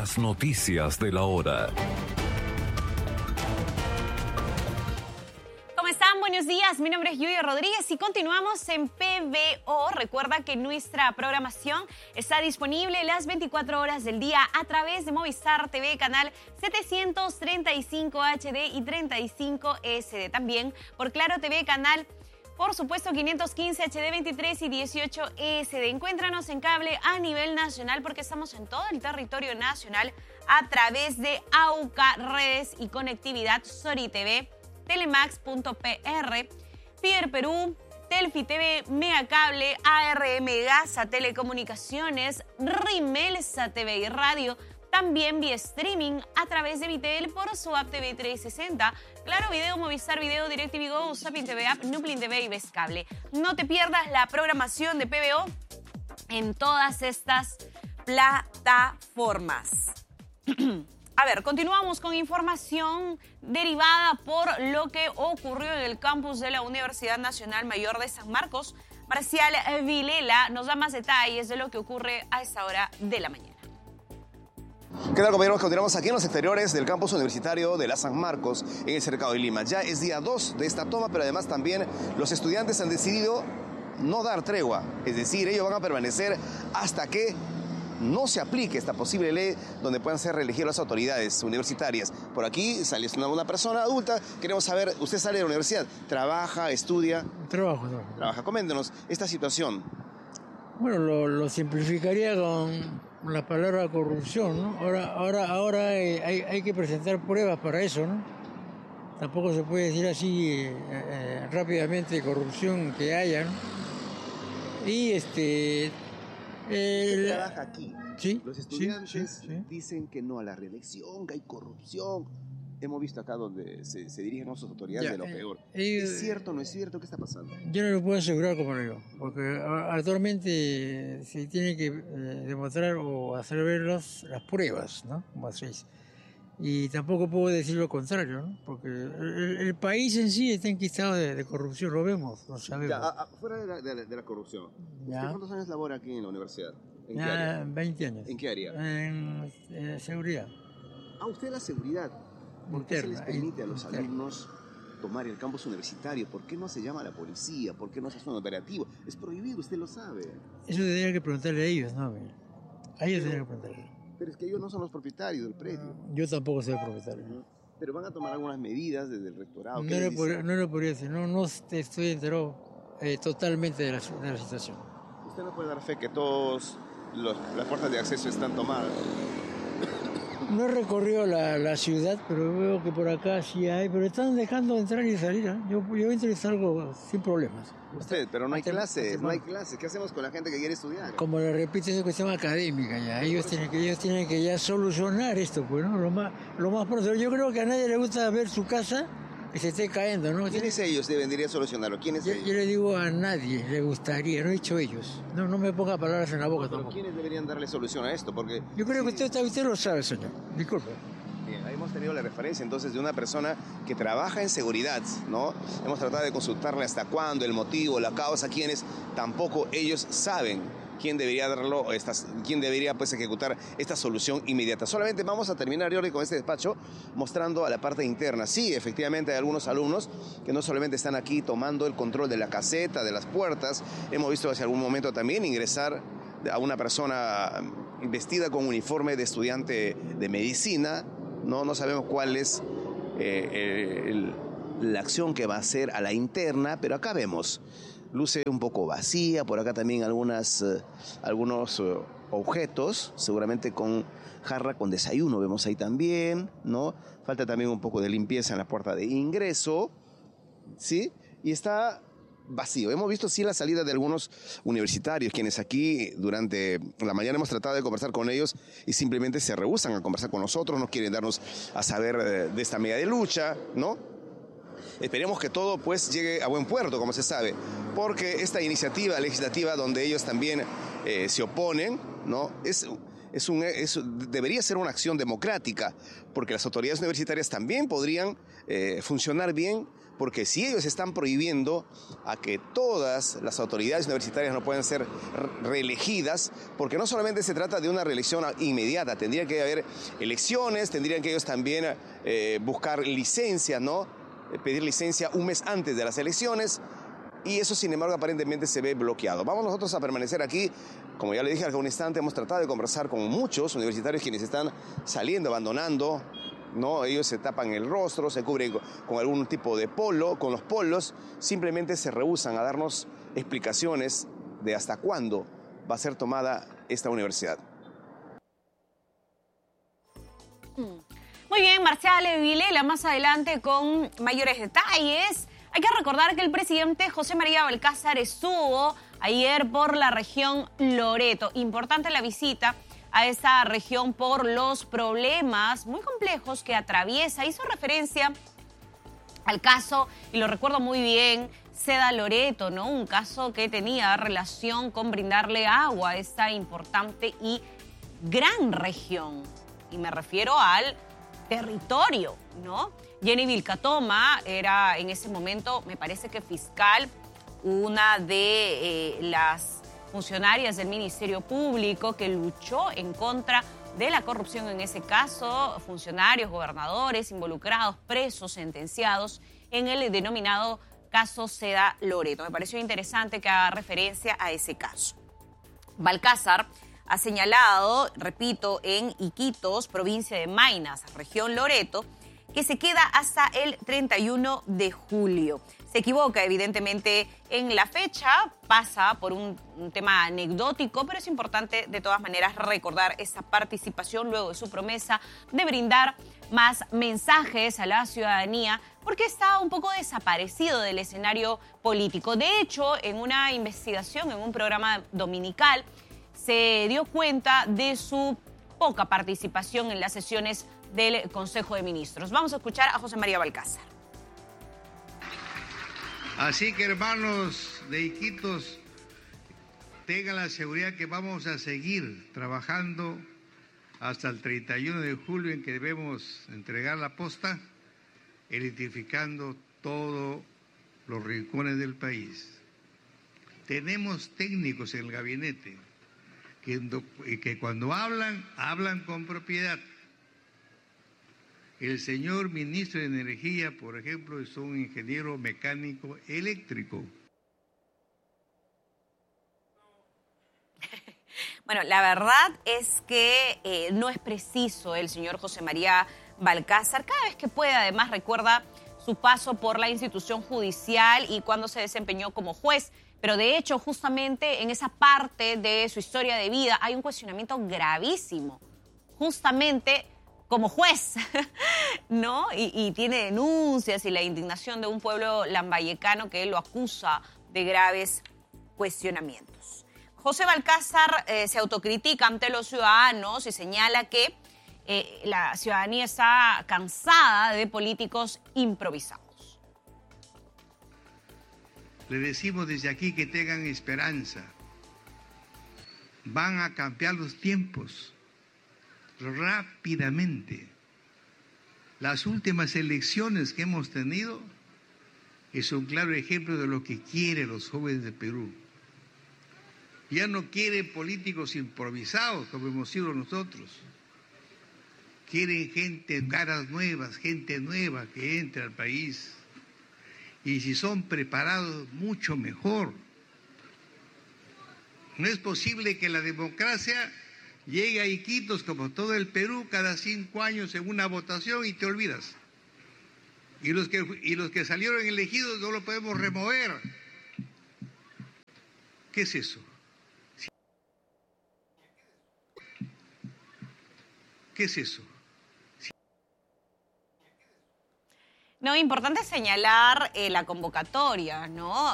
Las noticias de la hora. ¿Cómo están? Buenos días, mi nombre es Yuya Rodríguez y continuamos en PBO. Recuerda que nuestra programación está disponible las 24 horas del día a través de Movistar TV, canal 735 HD y 35 SD. También por Claro TV, canal, por supuesto, 515 HD 23 y 18 SD. Encuéntranos en cable a nivel nacional porque estamos en todo el territorio nacional a través de AUCA, redes y conectividad, Sori TV, Telemax.pr, Fiber Perú, Telfi TV, Megacable, ARM Gasa Telecomunicaciones, Rimelsa TV y Radio, también vía streaming a través de Vitel por su app TV 360, Claro Video, Movistar Video, DirecTV Go, Zapping TV App, Nuplin TV y Vescable. No te pierdas la programación de PBO en todas estas plataformas. A ver, continuamos con información derivada por lo que ocurrió en el campus de la Universidad Nacional Mayor de San Marcos. Marcial Vilela nos da más detalles de lo que ocurre a esta hora de la mañana. ¿Qué tal, compañeros? Continuamos aquí en los exteriores del campus universitario de la San Marcos, en el Cercado de Lima. Ya es día 2 de esta toma, pero además también los estudiantes han decidido no dar tregua. Es decir, ellos van a permanecer hasta que no se aplique esta posible ley donde puedan ser reelegidas las autoridades universitarias. Por aquí salió una persona adulta. Queremos saber, usted sale de la universidad, ¿trabaja, estudia? Trabaja. Coméntenos esta situación. Bueno, lo simplificaría con la palabra corrupción, ¿no? Ahora hay que presentar pruebas para eso, ¿no? Tampoco se puede decir así rápidamente corrupción que haya, ¿no? Y trabaja aquí. ¿Sí? Los estudiantes sí. dicen que no a la reelección, que hay corrupción. Hemos visto acá donde se dirigen nuestras autoridades de lo peor. ¿Es cierto o no es cierto? ¿Qué está pasando? Yo no lo puedo asegurar, como digo, porque actualmente se tiene que demostrar o hacer ver las pruebas, ¿no? Como se dice. Y tampoco puedo decir lo contrario, ¿no? Porque el país en sí está enquistado de corrupción, lo vemos, lo sabemos. Ya, fuera de la corrupción, ¿usted cuántos años labora aquí en la universidad? ¿En qué área? 20 años. ¿En qué área? En seguridad. Usted la seguridad. ¿Por qué se les permite a los alumnos tomar el campus universitario? ¿Por qué no se llama a la policía? ¿Por qué no se hace un operativo? Es prohibido, usted lo sabe. Eso tendría que preguntarle a ellos, ¿no? A ellos tendría que preguntarle. Pero es que ellos no son los propietarios del predio. Yo tampoco soy propietario. Pero van a tomar algunas medidas desde el rectorado. No lo podría decir, no estoy enterado totalmente de la situación. Usted no puede dar fe que todas las puertas de acceso están tomadas. No he recorrido la ciudad, pero veo que por acá sí hay, pero están dejando entrar y salir, ¿eh? Yo entro y salgo sin problemas. Usted, pero no hay clases, ¿Qué hacemos con la gente que quiere estudiar? Como le repito, es una cuestión académica ya. Ellos tienen que ya solucionar esto, pues, ¿no? Lo más pronto. Yo creo que a nadie le gusta ver su casa que se esté cayendo, ¿no? ¿Quiénes ellos deberían solucionarlo? ¿Quiénes ellos? Yo le digo a nadie le gustaría, no he dicho ellos. No me ponga palabras en la boca tampoco. ¿Quiénes deberían darle solución a esto? Porque yo creo que usted lo sabe, señor. Disculpe. Bien, ahí hemos tenido la referencia entonces de una persona que trabaja en seguridad, ¿no? Hemos tratado de consultarle hasta cuándo, el motivo, la causa, quiénes. Tampoco ellos saben quién debería quién debería pues ejecutar esta solución inmediata. Solamente vamos a terminar hoy con este despacho mostrando a la parte interna. Sí, efectivamente hay algunos alumnos que no solamente están aquí tomando el control de la caseta, de las puertas. Hemos visto hace algún momento también ingresar a una persona vestida con uniforme de estudiante de medicina. No sabemos cuál es la acción que va a hacer a la interna, pero acá vemos, luce un poco vacía, por acá también algunos objetos, seguramente con jarra con desayuno, vemos ahí también, ¿no? Falta también un poco de limpieza en la puerta de ingreso, ¿sí? Y está vacío. Hemos visto sí la salida de algunos universitarios, quienes aquí durante la mañana hemos tratado de conversar con ellos y simplemente se rehúsan a conversar con nosotros, no quieren darnos a saber de esta medida de lucha, ¿no? Esperemos que todo pues llegue a buen puerto, como se sabe, porque esta iniciativa legislativa donde ellos también se oponen, ¿no? Debería ser una acción democrática, porque las autoridades universitarias también podrían funcionar bien porque si ellos están prohibiendo a que todas las autoridades universitarias no puedan ser reelegidas, porque no solamente se trata de una reelección inmediata, tendría que haber elecciones, tendrían que ellos también buscar licencias, ¿no? Pedir licencia un mes antes de las elecciones, y eso, sin embargo, aparentemente se ve bloqueado. Vamos nosotros a permanecer aquí. Como ya le dije hace un instante, hemos tratado de conversar con muchos universitarios quienes están saliendo, abandonando, ¿no? Ellos se tapan el rostro, se cubren con algún tipo de polo, con los polos, simplemente se rehúsan a darnos explicaciones de hasta cuándo va a ser tomada esta universidad. Muy bien, Marcial Vilela, más adelante con mayores detalles. Hay que recordar que el presidente José María Balcázar estuvo ayer por la región Loreto. Importante la visita a esa región por los problemas muy complejos que atraviesa. Hizo referencia al caso, y lo recuerdo muy bien, Seda Loreto, ¿no? Un caso que tenía relación con brindarle agua a esta importante y gran región. Y me refiero al territorio, ¿no? Jenny Vilcatoma era en ese momento, me parece que fiscal, una de las funcionarias del Ministerio Público que luchó en contra de la corrupción en ese caso, funcionarios, gobernadores involucrados, presos, sentenciados en el denominado caso Seda Loreto. Me pareció interesante que haga referencia a ese caso. Balcázar ha señalado, repito, en Iquitos, provincia de Maynas, región Loreto, que se queda hasta el 31 de julio. Se equivoca, evidentemente, en la fecha, pasa por un tema anecdótico, pero es importante, de todas maneras, recordar esa participación luego de su promesa de brindar más mensajes a la ciudadanía, porque está un poco desaparecido del escenario político. De hecho, en una investigación, en un programa dominical, se dio cuenta de su poca participación en las sesiones del Consejo de Ministros. Vamos a escuchar a José María Balcázar. Así que, hermanos de Iquitos, tengan la seguridad que vamos a seguir trabajando hasta el 31 de julio, en que debemos entregar la posta, identificando todos los rincones del país. Tenemos técnicos en el gabinete que cuando hablan con propiedad. El señor ministro de Energía, por ejemplo, es un ingeniero mecánico eléctrico. Bueno, la verdad es que no es preciso el señor José María Balcázar. Cada vez que puede, además, recuerda su paso por la institución judicial y cuando se desempeñó como juez. Pero de hecho, justamente en esa parte de su historia de vida hay un cuestionamiento gravísimo. Justamente como juez, ¿no? Y tiene denuncias y la indignación de un pueblo lambayecano que lo acusa de graves cuestionamientos. José Balcázar se autocritica ante los ciudadanos y señala que la ciudadanía está cansada de políticos improvisados. Le decimos desde aquí que tengan esperanza. Van a cambiar los tiempos rápidamente. Las últimas elecciones que hemos tenido es un claro ejemplo de lo que quieren los jóvenes de Perú. Ya no quieren políticos improvisados como hemos sido nosotros. Quieren gente, caras nuevas, gente nueva que entre al país. Y si son preparados, mucho mejor. No es posible que la democracia llegue a Iquitos, como todo el Perú, cada 5 años en una votación y te olvidas. Y los que salieron elegidos no lo podemos remover. ¿Qué es eso? ¿Qué es eso? No, importante señalar la convocatoria, ¿no?